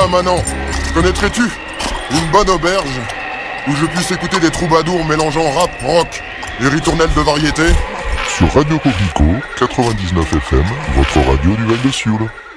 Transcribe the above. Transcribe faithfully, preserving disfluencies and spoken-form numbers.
là, Manan, connaîtrais-tu une bonne auberge où je puisse écouter des troubadours mélangeant rap, rock et ritournelles de variété? Sur Radio Coquelicot, quatre-vingt-dix-neuf F M, votre radio du Val de Sioule.